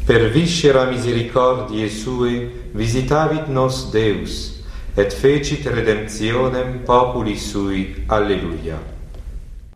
Per viscera misericordiae sue visitavit nos Deus, et fecit redemptionem populi sui. Alleluia.